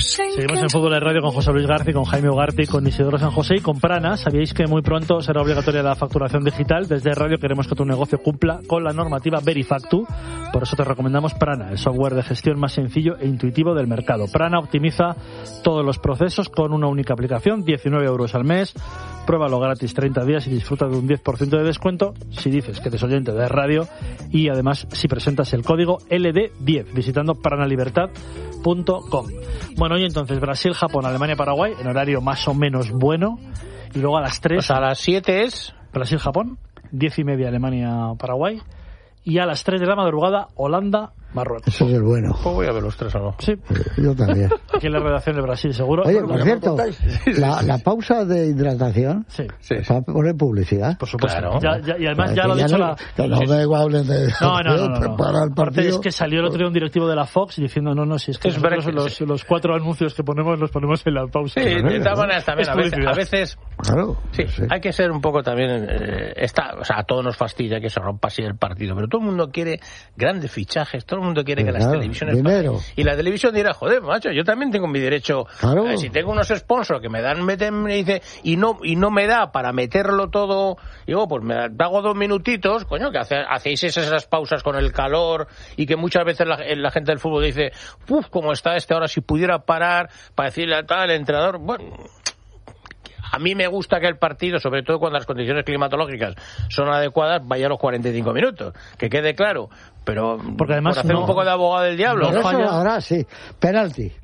Seguimos en Fútbol de Radio con José Luis García, con Jaime Ugarte, con Isidoro San José y con Prana. Sabíais que muy pronto será obligatoria la facturación digital. Desde Radio queremos que tu negocio cumpla con la normativa Verifactu. Por eso te recomendamos Prana, el software de gestión más sencillo e intuitivo del mercado. Prana optimiza todos los procesos con una única aplicación, 19 euros al mes. Pruébalo gratis 30 días y disfruta de un 10% de descuento si dices que eres oyente de Radio y además si presentas el código LD10 visitando pranalibertad.com. Bueno, y entonces Brasil, Japón, Alemania, Paraguay en horario más o menos bueno, y luego a las 3 pues a las 7 es Brasil, Japón, 10:30 Alemania, Paraguay, y a las 3 de la madrugada Holanda, Marruecos. Eso es el bueno. Pues voy a ver los tres algo. Sí. Yo también. Aquí en la redacción de Brasil, seguro. Oye, por cierto, la pausa de hidratación, sí. ¿para poner publicidad? Por supuesto. Claro. Y además ya lo ha dicho no, la... No me hablen de... No. Para el Aparte partido. es que salió el otro día un directivo de la Fox diciendo no, si es que los 4 anuncios que ponemos los ponemos en la pausa. Sí, de todas maneras también a veces claro, sí, hay que ser un poco también o sea, a todos nos fastidia que se rompa así el partido, pero todo el mundo quiere grandes fichajes, todo el mundo quiere que las televisiones dinero. Y la televisión dirá, joder, macho, yo también tengo mi derecho. Claro. Si tengo unos sponsors que me dice y no me da para meterlo todo, digo, pues me hago 2 minutitos, coño, que hacéis esas pausas con el calor y que muchas veces la gente del fútbol dice, puf, como está ahora, si pudiera parar para decirle a tal entrenador, bueno. A mí me gusta que el partido, sobre todo cuando las condiciones climatológicas son adecuadas, vaya a los 45 minutos, que quede claro. Pero porque además por hacer un poco de abogado del diablo. No falla. Ahora sí, penalti.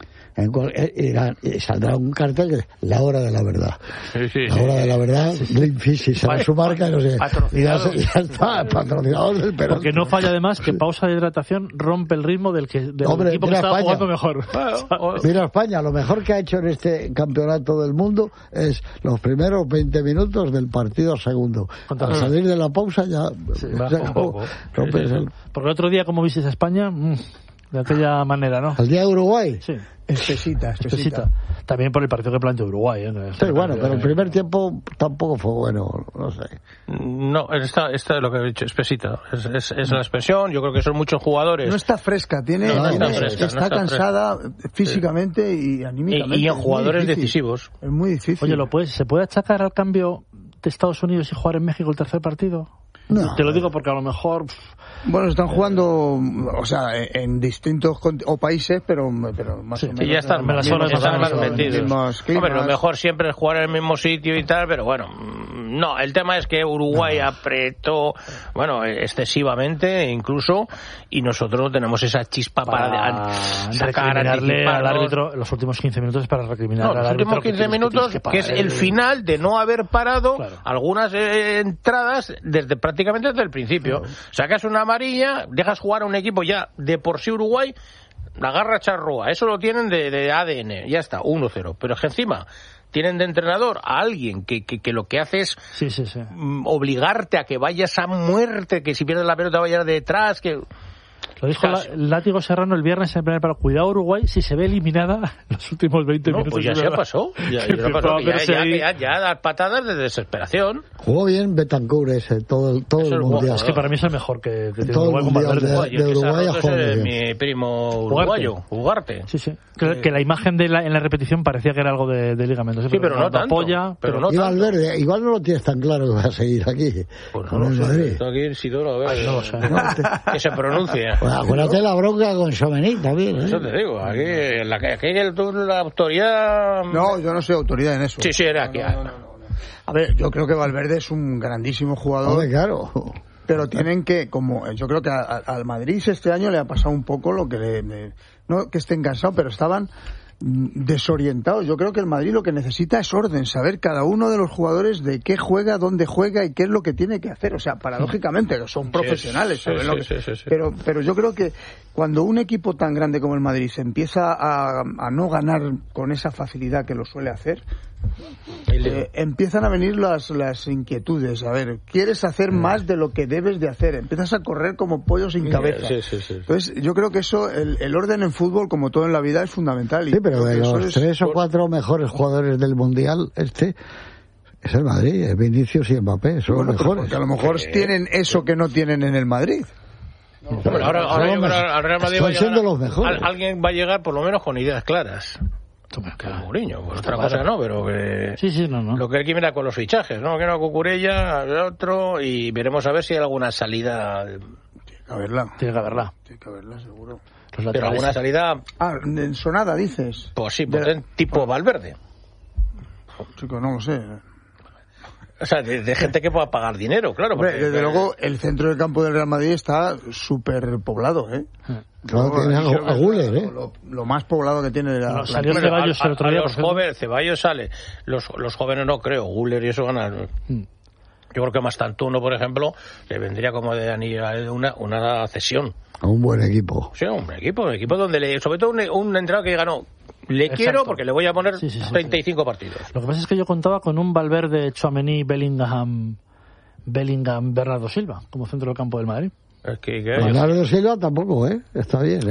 Saldrá un cartel que la hora de la verdad. Sí. La hora de la verdad, Greenpeace será su marca y no sé. Y ya está, patrocinador del penalti. Porque no falla además que pausa de hidratación rompe el ritmo del equipo que está jugando mejor. Mira España, lo mejor que ha hecho en este campeonato del mundo es los primeros 20 minutos del partido segundo. Al salir de la pausa ya rompes el... Porque el otro día, como visteis a España, de aquella manera, ¿no? ¿El día de Uruguay? Sí. Espesita. También por el partido que planteó Uruguay. Sí, bueno, pero el primer tiempo tampoco fue bueno, no sé. No, esta es lo que he dicho, espesita. Es la expresión, yo creo que son muchos jugadores. No está fresca, está cansada físicamente y anímicamente. Y en jugadores decisivos. Es muy difícil. Oye, ¿se puede achacar al cambio de Estados Unidos y jugar en México el tercer partido? No. Te lo digo porque a lo mejor... Bueno, están jugando, o sea, en distintos países, pero más o menos. Y ya están más metidos. Hombre, lo mejor siempre es jugar en el mismo sitio y tal, pero bueno, no, el tema es que Uruguay apretó, bueno, excesivamente incluso, y nosotros tenemos esa chispa para recriminarle al árbitro. Los últimos 15 minutos es para recriminar al árbitro. Los últimos 15 minutos, que es el final de no haber parado algunas entradas prácticamente desde el principio. Sacas una amarilla, dejas jugar a un equipo ya de por sí Uruguay, la agarra Charrúa, eso lo tienen de ADN, ya está, 1-0, pero es que encima tienen de entrenador a alguien que lo que hace es obligarte a que vayas a muerte, que si pierdes la pelota vayas detrás, que... Lo dijo Látigo Serrano el viernes en el primer partido. Cuidado Uruguay si se ve eliminada en los últimos 20 minutos. Pues ya se pasó. Ya das patadas de desesperación. Jugó bien Betancourt todo el mundial. Es que para mí es el mejor que tiene todo Uruguay el mundial de Uruguay a jugar. Mi primo uruguayo, Ugarte. Sí. Que la imagen en la repetición parecía que era algo de ligamento. Sí, pero no tanto. Y Valverde, igual no lo tienes tan claro que va a seguir aquí. Pues no lo sé. Aquí en Sidoro, a ver. No sé. Que se pronuncia. Acuérdate la bronca con Chomení también, ¿eh? Eso te digo, aquí la autoridad... No, yo no soy autoridad en eso. Sí, era aquí. A ver, yo creo que Valverde es un grandísimo jugador. Hombre, claro. Pero tienen que, como yo creo que al Madrid este año le ha pasado un poco lo que no que estén cansados, pero estaban desorientados. Yo creo que el Madrid lo que necesita es orden, saber cada uno de los jugadores de qué juega, dónde juega y qué es lo que tiene que hacer. O sea, paradójicamente, que son profesionales. Pero yo creo que cuando un equipo tan grande como el Madrid se empieza a no ganar con esa facilidad que lo suele hacer, empiezan a venir las inquietudes. A ver, quieres hacer más de lo que debes de hacer, empiezas a correr como pollo sin cabeza. Entonces yo creo que eso, el orden en fútbol, como todo en la vida, es fundamental. Sí, pero de los 3 o 4 mejores jugadores del mundial, es el Madrid, Vinicius y Mbappé, son los mejores. Porque a lo mejor tienen eso que no tienen en el Madrid. Bueno, ahora yo creo que al Real Madrid va a siendo los mejores. alguien va a llegar por lo menos con ideas claras. Mourinho, pues otra cosa no, pero que lo que hay que mirar con los fichajes, ¿no? Que no Cucurella, el otro, y veremos a ver si hay alguna salida. Tiene que haberla, seguro. Pero alguna salida. En sonada, dices. Pues sí, tipo Valverde. Chico, no lo sé. O sea, de gente que pueda pagar dinero, claro. Hombre, desde luego, el centro del campo del Real Madrid está súper poblado, ¿eh? Claro, tiene a Güler, ¿eh? Lo más poblado que tiene la salió Ceballos el otro día, los jóvenes, Ceballos sale. Los jóvenes no creo, Güler y eso ganan. Yo creo que más tanto uno, por ejemplo, le vendría como de anillo una cesión. A un buen equipo. Sí, un equipo donde sobre todo un entrenador que diga, no, le quiero porque le voy a poner 35 partidos. Lo que pasa es que yo contaba con un Valverde, Tchouaméni, Bellingham, Bernardo Silva como centro del campo del Madrid. Es que Bernardo Silva tampoco, está bien,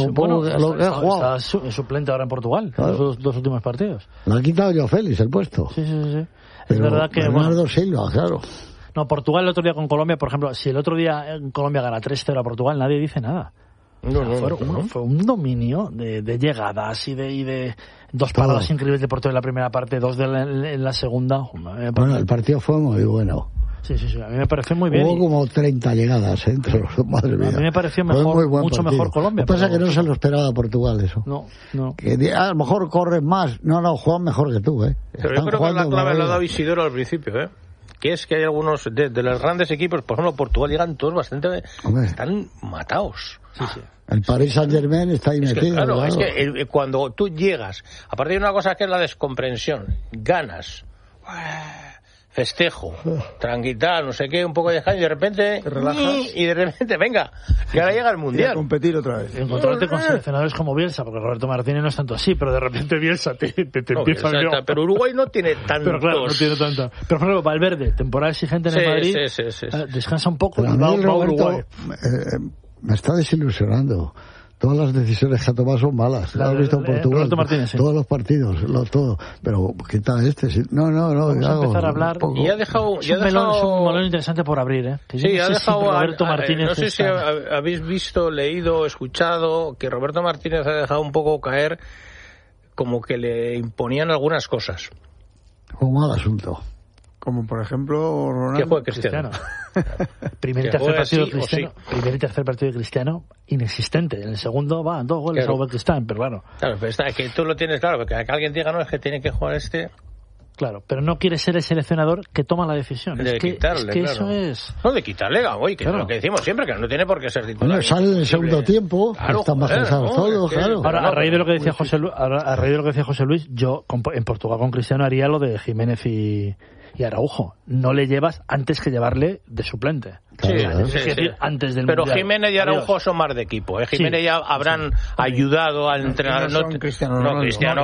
Está suplente ahora en Portugal, los dos últimos partidos. Le ha quitado yo Félix el puesto. Sí. Es verdad que Bernardo Silva, claro. No, Portugal el otro día con Colombia, por ejemplo, si el otro día Colombia gana 3-0 a Portugal, nadie dice nada. Fue un dominio de llegadas y de dos paradas increíbles de portero en la primera parte, dos en la segunda. Bueno, el partido fue muy bueno. Sí, a mí me pareció muy bien. Hubo como 30 llegadas entre los dos, madre mía. A mí me pareció mucho mejor Colombia. Lo que pasa es que no se lo esperaba Portugal eso. No. Que a lo mejor corren más. No, juegan mejor que tú, Pero yo creo que la clave la ha dado Isidoro al principio, que es que hay algunos de los grandes equipos, por ejemplo Portugal, llegan todos bastante, están matados. Sí. El Paris Saint-Germain está ahí metido. Claro, es que cuando tú llegas, aparte de una cosa que es la descomprensión, ganas, festejo, tranquilidad, no sé qué, un poco de jaño, y de repente te relajas y de repente venga, que ahora llega el Mundial. A competir otra vez. Encontrarte con seleccionadores como Bielsa, porque Roberto Martínez no es tanto así, pero de repente Bielsa te empieza a... Pero Uruguay no tiene tantos. Pero claro, no tiene tanta. Pero por ejemplo, Valverde, temporada exigente en el Madrid, descansa un poco y va a Uruguay. Me está desilusionando. Todas las decisiones que ha tomado son malas. Lo has visto en Portugal. Todos los partidos, todo. Pero, ¿qué tal este? No. Vamos a empezar a hablar. Y ha dejado... Es un melón interesante por abrir, Sí, ha dejado... Roberto Martínez no sé si habéis visto, leído, escuchado, que Roberto Martínez ha dejado un poco caer como que le imponían algunas cosas. ¿Cómo mal asunto? Como por ejemplo Ronaldo. ¿Qué juega Cristiano? Primer y tercer partido de Cristiano inexistente. En el segundo van 2 goles a Uzbekistán, pero claro. Claro, pero es que tú lo tienes claro, porque que alguien diga no, es que tiene que jugar este. Claro, pero no quiere ser el seleccionador que toma la decisión. De quitarle, claro. Eso es... No, de quitarle, que lo que decimos siempre, que no tiene por qué ser titular. Bueno, sale en el segundo tiempo, están más cansados todos, claro. Ahora, a raíz de lo que decía José Luis, yo en Portugal con Cristiano haría lo de Jiménez y Araujo. No le llevas antes que llevarle de suplente. Sí. Antes del Pero Mundial. Jiménez y Araujo son más de equipo. Jiménez ya habrán ayudado al entrenador. No, Cristiano.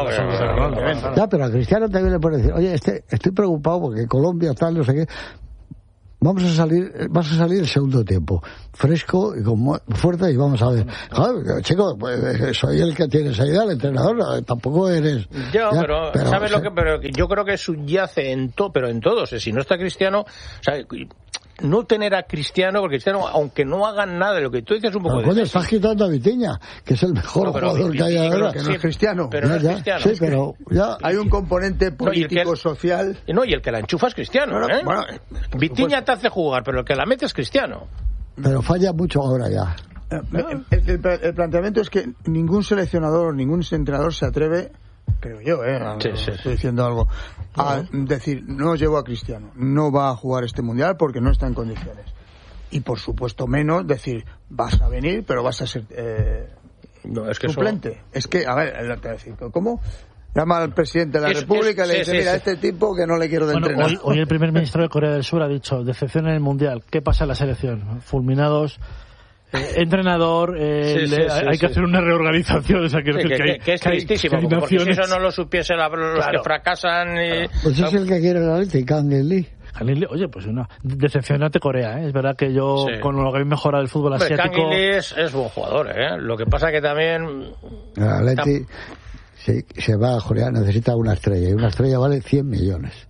Ya, pero a Cristiano también le puede decir, oye, estoy preocupado porque Colombia tal, no sé qué. Vas a salir el segundo tiempo, fresco y con fuerte, y vamos a ver. Joder, chico, pues, soy el que tiene esa idea, el entrenador, tampoco eres... Pero ¿sabes lo que? Pero yo creo que subyace en todos. Si no está Cristiano, o sea, no tener a Cristiano, porque Cristiano, aunque no hagan nada de lo que tú dices, un poco de... estás quitando a Vitinha, que es el mejor jugador que hay ahora. Que no es Cristiano. Pero no es Cristiano. Sí, pero ya... Hay un componente político, social... Y el que la enchufa es Cristiano. Bueno, Vitinha te hace jugar, pero el que la mete es Cristiano. Pero falla mucho ahora ya. El planteamiento es que ningún seleccionador, ningún entrenador se atreve... Creo yo, estoy diciendo algo, a decir, no llevo a Cristiano, no va a jugar este Mundial porque no está en condiciones. Y por supuesto menos decir, vas a venir, pero vas a ser suplente. Es que, a ver, ¿cómo? Llama al presidente de la República y le dice, mira, este tipo que no le quiero de entrenar. Hoy el primer ministro de Corea del Sur ha dicho, decepción en el Mundial, ¿qué pasa en la selección? Fulminados... entrenador, hay que hacer una reorganización, o sea, que es tristísimo, porque si eso no lo supiesen los que fracasan. Pues es el que quiere la leche, Kang Lee. Oye, pues una decepcionante Corea, Es verdad que yo, con lo que he mejorado el fútbol asiático... Kang Lee es buen jugador, Lo que pasa que también... Leti se va a Corea, necesita una estrella, y una estrella vale 100 millones. Sí.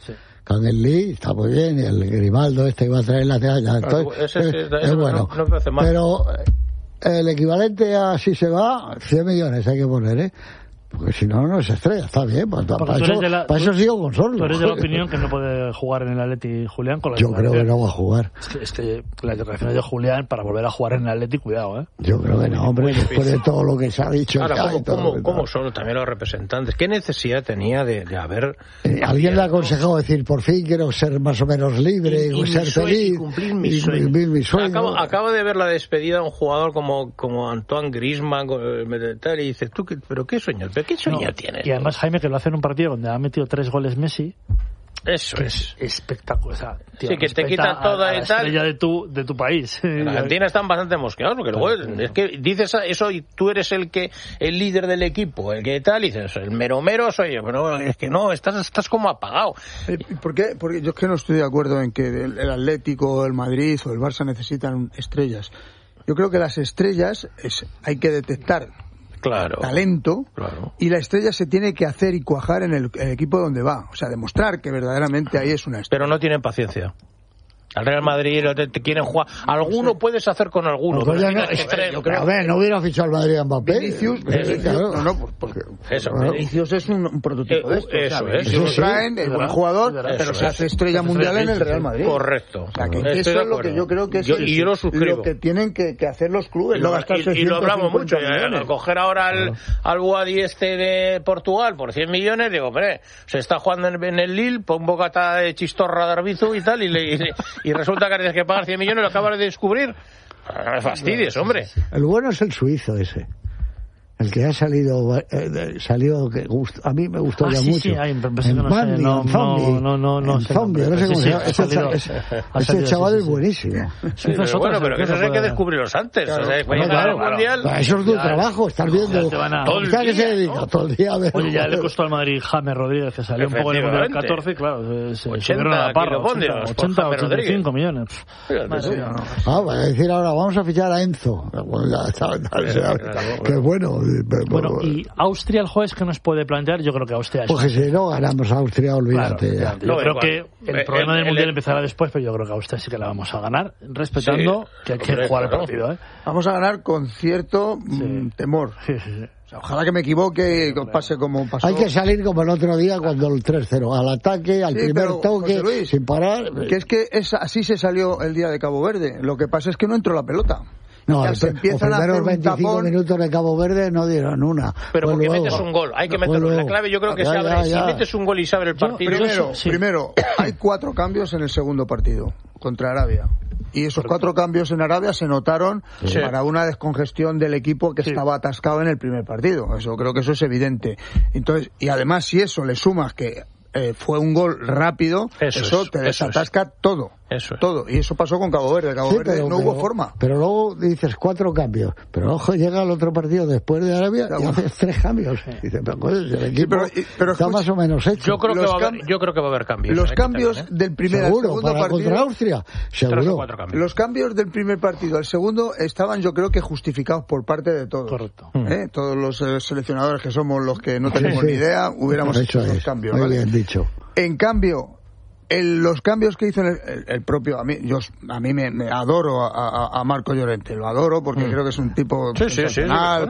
Kangin Lee está muy bien, y el Grimaldo iba a traer la tealla. Es bueno. No me parece mal. Pero el equivalente a si se va, 100 millones hay que poner, ¿eh? Porque si no, no es estrella, está bien. Para eso sigo con Sorlo. Tú eres de la opinión que no puede jugar en el Atleti Julián con la Yo creo que no va a jugar. Es que las declaraciones de Julián para volver a jugar en el Atleti, cuidado, ¿eh? Yo creo que no, hombre, después de todo lo que se ha dicho. Ahora, ¿cómo son también los representantes? ¿Qué necesidad tenía de haber... alguien le ha aconsejado decir, por fin quiero ser más o menos libre, y ser feliz, y cumplir mi sueño. Acabo de ver la despedida de un jugador como Antoine Griezmann, y dices, ¿tú pero qué sueño? ¿Qué sueño tienes? Y además, Jaime, que lo hace en un partido donde ha metido 3 goles Messi. Eso es espectacular. O sea, tío, sí, que te quita toda y tal. Estrella de tu país. En Argentina están bastante mosqueados porque luego es que dices eso y tú eres el líder del equipo, el que tal, y dices, el mero soy yo, pero es que no, estás como apagado. ¿Por qué? Porque yo es que no estoy de acuerdo en que el Atlético, el Madrid o el Barça necesitan estrellas. Yo creo que las estrellas hay que detectar talento, y la estrella se tiene que hacer y cuajar en el equipo donde va, o sea, demostrar que verdaderamente ahí es una estrella. Pero no tienen paciencia. Al Real Madrid te quieren jugar. Alguno puedes hacer con alguno. A ver, no hubiera fichado al Madrid a Mbappé. Vinicius, porque Vinicius es un prototipo de esto. Eso es. Lo traen, es buen jugador, pero se hace estrella mundial en el Real Madrid. Correcto. O sea, que eso es lo que yo creo que es lo que tienen que hacer los clubes. Y lo hablamos mucho. Al coger ahora al Boadi de Portugal por 100 millones, digo, hombre, se está jugando en el Lille, pon bocata de chistorra de Arbizu y tal, y resulta que tienes que pagar 100 millones, lo acabas de descubrir. No me fastidies, hombre. El bueno es el suizo ese. El que ha salido, a mí me gustó ya mucho. No sé cómo se llama. Ese chaval es buenísimo. Pero que eso hay que descubrirlos antes. Eso es tu trabajo, estar viendo. Todo el día. Oye, ya le costó al Madrid James Rodríguez, que salió un poco en el Mundial 14, claro, se 80 o 85 millones. Va a decir ahora, vamos a fichar a Enzo. Que es bueno. Bueno, y Austria el jueves, ¿qué nos puede plantear? Yo creo que Austria es... Porque si no ganamos a Austria, olvídate. Claro, yo creo que el problema del Mundial empezará después, pero yo creo que a Austria sí que la vamos a ganar, respetando que hay que jugar el partido, ¿eh? Vamos a ganar con cierto temor. Sí. O sea, ojalá que me equivoque y pase como pasó. Hay que salir como el otro día cuando el 3-0, al ataque, al primer toque, Luis, sin parar. Que es que así se salió el día de Cabo Verde. Lo que pasa es que no entró la pelota. No, los primeros 25 minutos de Cabo Verde no dieron una. Pero porque metes un gol, hay que meterlo. La clave yo creo que se abre. Si metes un gol y se abre el partido... Primero, hay 4 cambios en el segundo partido contra Arabia. Y esos 4 cambios en Arabia se notaron para una descongestión del equipo que estaba atascado en el primer partido. Creo que eso es evidente. Entonces, y además si eso le sumas que fue un gol rápido, eso te desatasca todo. Todo. Y eso pasó con Cabo Verde. Cabo Verde no hubo forma. Pero luego dices 4 cambios. Pero ojo, llega el otro partido después de Arabia y haces 3 cambios. Dices, el equipo está más o menos hecho. Yo creo que va a haber cambios. Los cambios del primer al segundo partido. Contra Austria, seguro. Los cambios del primer partido al segundo estaban, yo creo que justificados por parte de todos. Correcto. Todos los seleccionadores que somos los que no tenemos ni idea, hubiéramos hecho esos cambios. Muy bien dicho. En cambio, los cambios que hizo el propio, a mí me adoro a Marco Llorente, lo adoro porque creo que es un tipo profesional.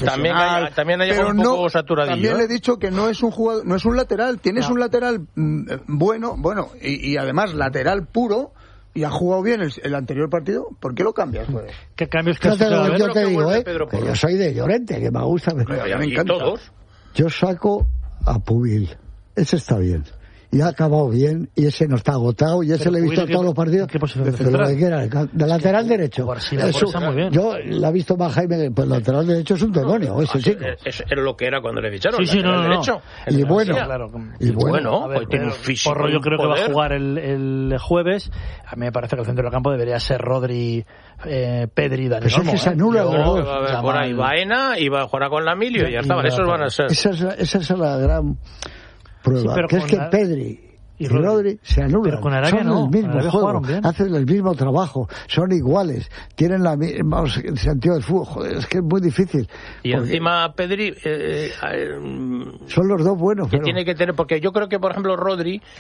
También hay un poco saturadillo. También le he dicho que no es un jugador, no es un lateral, tienes un lateral bueno, y además lateral puro. Y ha jugado bien el anterior partido, ¿por qué lo cambias? Pues? ¿Qué cambios yo te digo, que yo soy de Llorente, que me gusta. Me encanta. Yo saco a Pubil, ese está bien. Y ha acabado bien, y ese no está agotado, y ese le he visto todos los partidos. ¿Qué posición de de lateral derecho. Muy bien. Yo la he visto más Jaime, pues lateral derecho es un demonio, ese chico. Es lo que era cuando le ficharon. Derecho. Y bueno. Y bueno, tiene un físico. Porro yo creo que va a jugar el jueves. A mí me parece que el centro del campo debería ser Rodri, Pedri, Dani Olmo. Eso que se anula por ahí Baena y va a jugar con Lamilio y ya está. Esos van a ser. Esa es la gran prueba, que es que Pedri y Rodri se anulan. Pero con Arabia son el mismo juego, hacen el mismo trabajo, son iguales, tienen el sentido del fútbol. Joder, es que es muy difícil. Y encima Pedri son los dos buenos. Que tiene que tener, porque yo creo que por ejemplo Rodri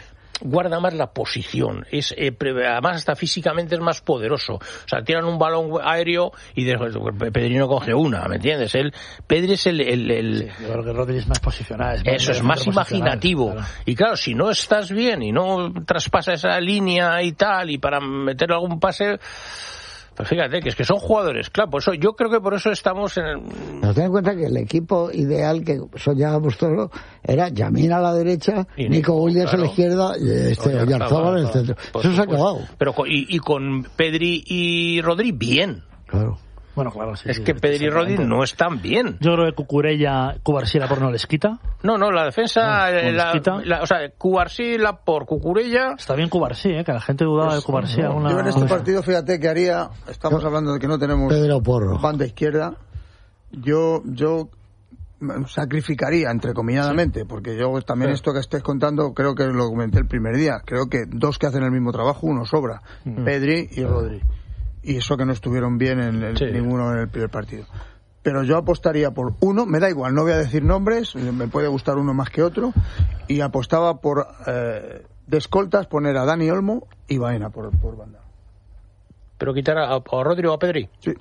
guarda más la posición, además hasta físicamente es más poderoso. O sea, tiran un balón aéreo y después Pedri no coge una, ¿me entiendes? Pedri es Sí, yo creo que Rodri es más posicional. Es más imaginativo. Claro. Y claro, si no estás bien y no traspasa esa línea y tal, y para meter algún pase... Pues fíjate, que es que son jugadores, claro, por eso, yo creo que por eso estamos en el... Nos ten en cuenta que el equipo ideal que soñábamos todos era Yamín a la derecha, y Nico Williams a la izquierda y Oyarzabal en el centro. Eso se ha acabado. Pero y con Pedri y Rodri, bien. Claro. Bueno, claro, sí. Es que Pedri y Rodri no están bien. Yo creo que Cucurella, Cubarsí, Laporte no les quita. No, la defensa, o sea, Cubarsí, Laporte, Cucurella... Está bien Cubarsí, que la gente dudaba de Cubarsí. Yo en este partido, fíjate que haría, estamos hablando de que no tenemos Pedro Porro, banda izquierda, yo sacrificaría, entrecomilladamente, porque yo también esto que estés contando, creo que lo comenté el primer día, creo que dos que hacen el mismo trabajo, uno sobra, Pedri y Rodri. Y eso que no estuvieron bien ninguno en el primer partido. Pero yo apostaría por uno, me da igual, no voy a decir nombres, me puede gustar uno más que otro, y apostaba por de escoltas poner a Dani Olmo y Baena por banda. ¿Pero quitar a Rodri o a Pedri? Sí.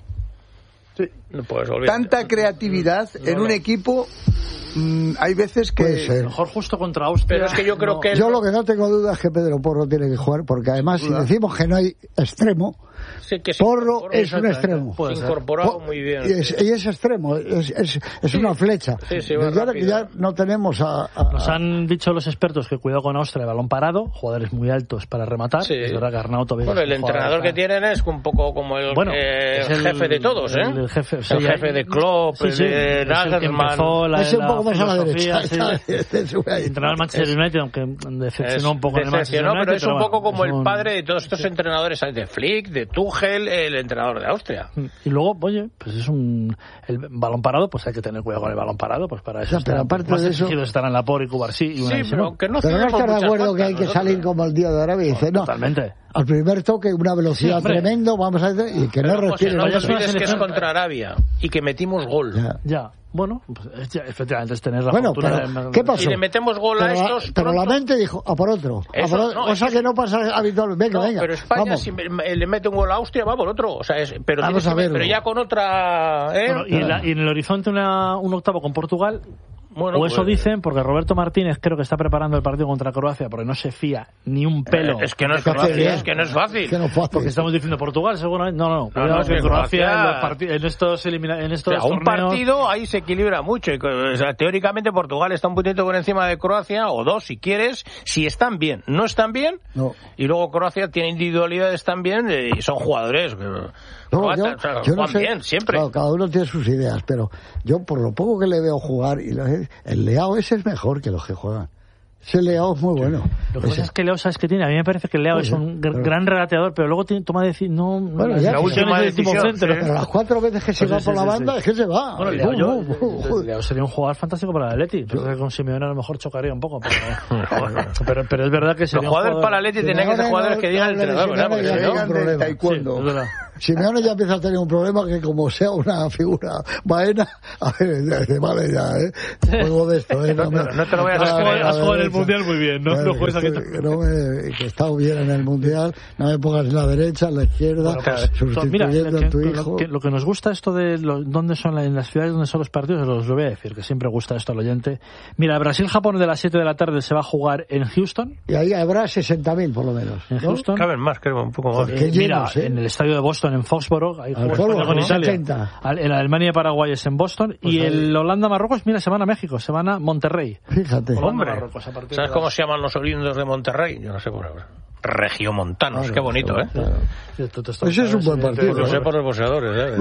No puedes olvidar. Tanta creatividad en un equipo, hay veces que... Puede ser. Mejor justo contra Austria. Pero es que yo creo que... Yo lo que no tengo duda es que Pedro Porro tiene que jugar, porque además si decimos que no hay extremo, Sí, que Porro es un extremo. Incorporado muy bien. Y es extremo, es una flecha. Sí, y ahora que ya no tenemos Nos han dicho los expertos que cuidado con Austria, balón parado, jugadores muy altos para rematar. Sí. Es verdad que Arnauto... Bueno, el entrenador que tienen es un poco como el jefe de todos, ¿eh? El jefe, el jefe de Klopp, de Nagelsmann. Es un poco más a la derecha. Entrenar al Manchester United, aunque decepcionó un poco en el Manchester United. Pero es un poco como el padre de todos estos entrenadores, de Flick, de Tuchel, el entrenador de Austria. Y luego, oye, pues es el balón parado, pues hay que tener cuidado con el balón parado, pues para eso pero aparte de eso estarán Laporte y Cubarsí y una pero que no estar de acuerdo que hay que salir como el tío de Arabia y dice, no, totalmente. Al primer toque, una velocidad tremendo, vamos a hacer, y que no respiren. No olvides que es contra Arabia y que metimos gol. Ya. Bueno, pues efectivamente es tener la fortuna. Pero, ¿qué pasó? Si le metemos gol a estos... Pero la mente dijo, a por otro. Cosa que no pasa habitualmente. Venga, pero España, vamos. Si le mete un gol a Austria, va por otro. O sea, pero ya con otra... Bueno, y en el horizonte un octavo con Portugal... Bueno, o eso dicen, porque Roberto Martínez creo que está preparando el partido contra Croacia porque no se fía ni un pelo. Es que no es Croacia, es que no es fácil. Porque estamos diciendo Portugal, seguramente. No. Es que Croacia en estos torneos... Un partido ahí se equilibra mucho. O sea, teóricamente Portugal está un poquito por encima de Croacia, o dos si quieres, si están bien. No están bien, y luego Croacia tiene individualidades también y son jugadores... yo no sé, bien, siempre. Claro, cada uno tiene sus ideas, pero yo por lo poco que le veo jugar, el Leao ese es mejor que los que juegan. Ese Leao es muy bueno. Lo que pasa es que Leao, ¿sabes qué tiene? A mí me parece que Leao es un gran regateador, pero luego toma decisión. Bueno, ya la última decisión. Pero las 4 veces que se va por la banda es que se va. Bueno, Leao sería un jugador fantástico para el Atleti. Entonces con Simeone a lo mejor chocaría un poco. Pero es verdad que sería un jugador para el Atleti tenía que ser jugadores que digan el entrenador, ¿verdad? Porque Simeone ya empieza a tener un problema que como sea una figura Baena, a ver, vale ya, juego de esto, no te lo voy a has jugado en el Mundial muy bien, ¿no? Bueno, que he estado bien en el Mundial, no me pongas en la derecha, en la izquierda, sustituyendo a tu hijo. Lo que nos gusta esto de dónde son en las ciudades donde son los partidos, os lo voy a decir, que siempre gusta esto al oyente. Mira, Brasil-Japón de las 7 de la tarde se va a jugar en Houston. Y ahí habrá 60.000 por lo menos. En Houston. Caben más, creo, un poco más. Mira, en el estadio de Boston, en Foxborough, ahí con Italia. En Alemania y Paraguay es en Boston. Pues y el Holanda-Marruecos, mira, se van a México, se van a Monterrey. Fíjate. Hombre, ¿sabes cómo se llaman los oriundos de Monterrey? Yo no sé por ahora. Regiomontanos, qué bonito, ¿eh? Ese es un buen partido. Lo sé por los boxeadores,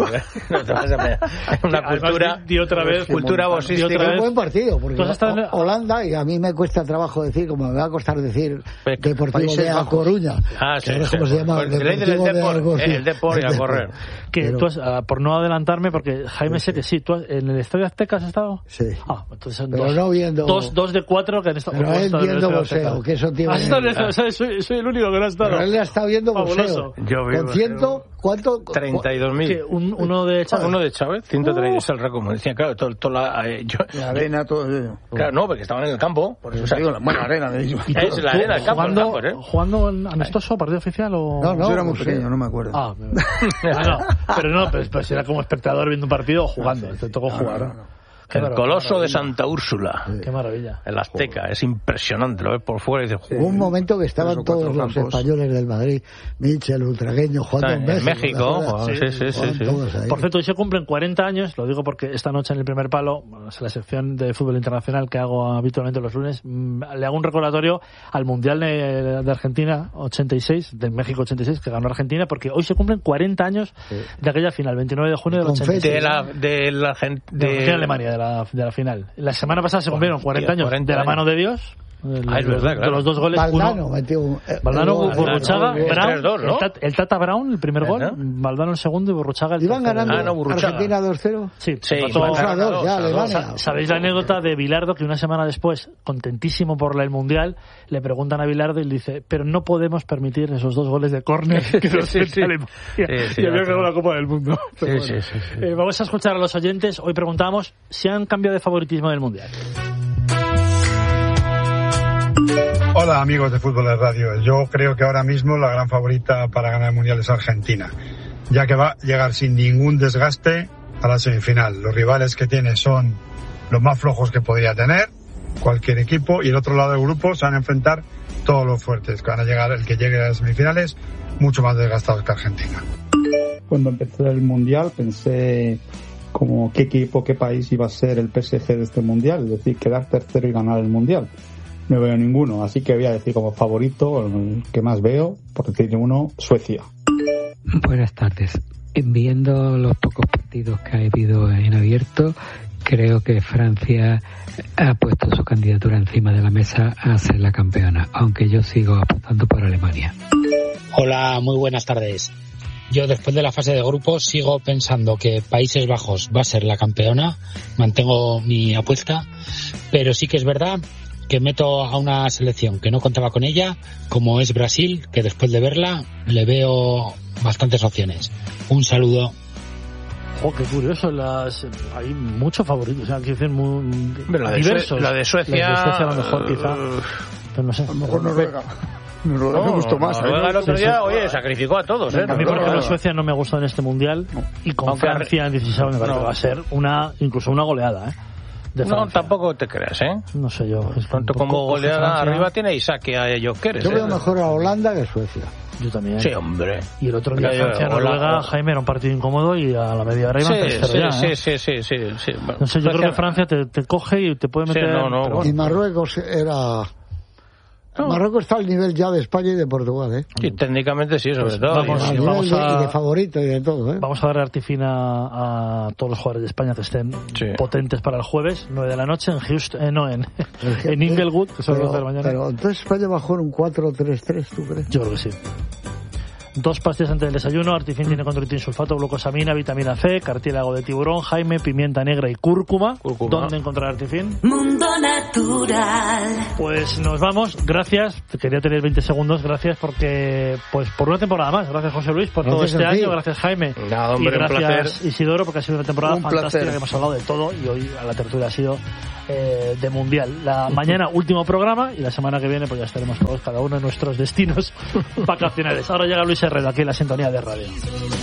Una cultura boxística. Es un buen partido, porque Holanda, y a mí me cuesta trabajo decir, como me va a costar decir, Deportivo de A Coruña. ¿Cómo se llama? El Depor y a correr. Que tú por no adelantarme, porque Jaime sé que sí, ¿tú en el Estadio Azteca has estado? Sí. Entonces pero no viendo... Dos de 4 que han estado... Pero él viendo boxeo, que eso tiene... Soy el único que no ha estado. Pero él ha estado viendo boxeo. Yo veo ¿Con 100? ¿Cuánto? 32.000. Uno de Chávez. Uno de Chávez, 130 es el récord. Me decían, claro, la arena, todo eso. Claro, no, porque estaban en el campo. Por eso digo, la arena. Es la arena, el campo. ¿Jugando en amistoso, partido oficial o...? No, yo era muy pequeño, no me acuerdo. Pero si era como espectador viendo un partido o jugando. Te tocó jugar. No. El Coloso de Santa Úrsula. Qué maravilla. El Azteca, es impresionante, lo ves por fuera y dices... Hubo un momento que estaban todos los españoles del Madrid, Michel, Ultragueño, jugando en México. Sí. Por cierto, hoy se cumplen 40 años, lo digo porque esta noche en el primer palo, es la sección de fútbol internacional que hago habitualmente los lunes, le hago un recordatorio al Mundial de Argentina 86, de México 86, que ganó Argentina, porque hoy se cumplen 40 años de aquella final, 29 de junio del 86. De Alemania, de la final. La semana pasada se cumplieron 40 años de la mano de Dios. Es verdad, claro. De los dos goles. Valdano Burruchaga, Brown, ¿no? el Tata Brown, el primer gol, Valdano el segundo y Burruchaga el ¿Iban tercero. ganando Argentina 2-0? Sí, 2-2, ya, Alemania. ¿Sabéis la anécdota de Bilardo, que una semana después, contentísimo por el Mundial, le preguntan a Bilardo y le dice, pero no podemos permitir esos 2 goles de córner que nos mete Alemania? Y había ganado la Copa del Mundo. Vamos a escuchar a los oyentes. Hoy preguntamos si han cambiado de favoritismo del Mundial. Hola amigos de Fútbol de Radio, yo creo que ahora mismo la gran favorita para ganar el Mundial es Argentina, ya que va a llegar sin ningún desgaste a la semifinal. Los rivales que tiene son los más flojos que podría tener cualquier equipo, y el otro lado del grupo se van a enfrentar todos los fuertes, que van a llegar, el que llegue a las semifinales mucho más desgastados que Argentina. Cuando empezó el Mundial pensé como qué equipo, qué país iba a ser el PSG de este Mundial, es decir, quedar tercero y ganar el Mundial. No veo ninguno, así que voy a decir como favorito, el que más veo, por decirle uno, Suecia. Buenas tardes. Viendo los pocos partidos que ha habido en abierto, creo que Francia ha puesto su candidatura encima de la mesa a ser la campeona, aunque yo sigo apostando por Alemania. Hola, muy buenas tardes. Yo después de la fase de grupos sigo pensando que Países Bajos va a ser la campeona, mantengo mi apuesta, pero sí que es verdad que meto a una selección que no contaba con ella, como es Brasil, que después de verla le veo bastantes opciones. Un saludo. Qué curioso, hay muchos favoritos, quiero decir, muy diversos. La de Suecia a lo mejor quizá, pero no sé. A lo mejor Noruega me gustó más. Noruega el otro día, sacrificó a todos. A mí, por ejemplo, Suecia no me gustó en este Mundial, y con Francia en 16 me parece que va a ser incluso una goleada, No, tampoco te creas, No sé yo. Tanto como goleada arriba tiene Isaac a Jokeres. Yo veo mejor a Holanda que Suecia. Yo también. Sí, hombre. Y el otro día Francia-Noruega, Jaime, era un partido incómodo y a la media hora iban tercero ya. Sí. No sé, yo creo que Francia te coge y te puede meter... Y Marruecos era... Marruecos está al nivel ya de España y de Portugal, Y técnicamente sí, sobre todo. Y de favorito y de todo, Vamos a dar artifina a todos los jugadores de España que estén potentes para el jueves, 9 de la noche, en Houston, en Inglewood, que son los de la mañana. Pero entonces España bajó en un 4-3-3, ¿tú crees? Yo creo que sí. 2 pastillas antes del desayuno: Artifin tiene control sulfato, glucosamina, vitamina C, cartílago de tiburón, Jaime, pimienta negra y cúrcuma. ¿Dónde encontrar Artifin? Mundo Natural. Pues nos vamos, gracias. Quería tener 20 segundos, gracias porque por una temporada más. Gracias, José Luis, por todo este año. Gracias, Jaime. Nada, hombre, y gracias, un placer. Isidoro, porque ha sido una temporada fantástica, que hemos hablado de todo y hoy a la tertulia ha sido de Mundial. Mañana último programa y la semana que viene pues ya estaremos todos cada uno en nuestros destinos vacacionales. Ahora llega Luis Herrera aquí en la sintonía de radio.